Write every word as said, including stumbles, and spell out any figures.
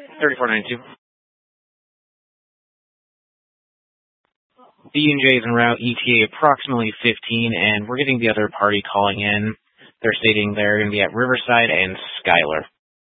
thirty-four ninety-two. B and J is en route, E T A approximately fifteen, and we're getting the other party calling in. They're stating they're going to be at Riverside and Schuyler.